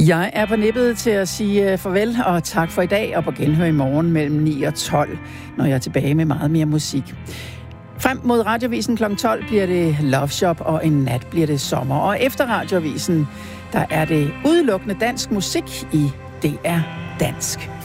Jeg er på nippet til at sige farvel og tak for i dag, og på genhør i morgen mellem 9 og 12, når jeg er tilbage med meget mere musik. Frem mod Radiovisen kl. 12 bliver det Love Shop, og en nat bliver det sommer. Og efter Radiovisen, der er det udelukkende dansk musik i DR Dansk.